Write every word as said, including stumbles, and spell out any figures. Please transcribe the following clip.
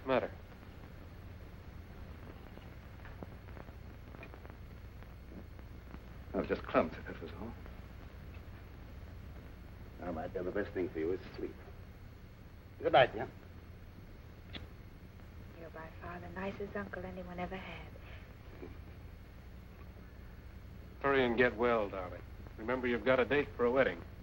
matter? I was just clumsy, that was all. Now, my dear, the best thing for you is sleep. Good night, dear. You're by far the nicest uncle anyone ever had. Hurry and get well, darling. Remember, you've got a date for a wedding.